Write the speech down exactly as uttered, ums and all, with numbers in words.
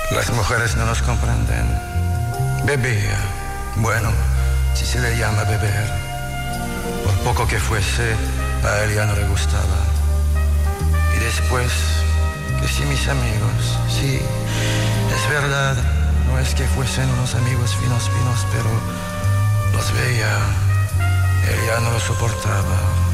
Las mujeres no nos comprenden. Bebía. Bueno, si se le llama beber. Por poco que fuese, a él ya no le gustaba. Y después, que si mis amigos, sí, es verdad, no es que fuesen unos amigos finos, finos, pero los veía, él ya no lo soportaba.